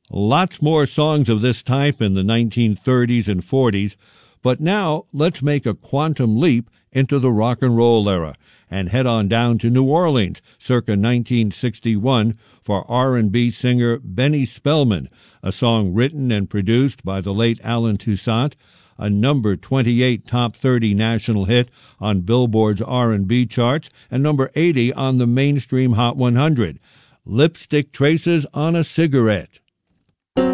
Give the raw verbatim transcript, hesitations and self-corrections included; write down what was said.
Lots more songs of this type in the nineteen thirties and forties, but now let's make a quantum leap into the rock and roll era and head on down to New Orleans circa nineteen sixty-one for R and B singer Benny Spellman, a song written and produced by the late Allen Toussaint, a number twenty-eight top thirty national hit on Billboard's R and B charts and number eighty on the mainstream Hot one hundred, Lipstick Traces on a Cigarette.